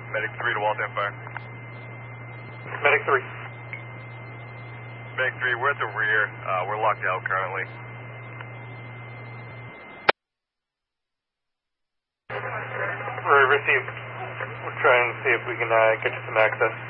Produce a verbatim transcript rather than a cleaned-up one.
Medic three to Walton Fire. Medic three. Medic three, we're at the rear. Uh, we're locked out currently. We're received. We'll try and see if we can uh, get you some access.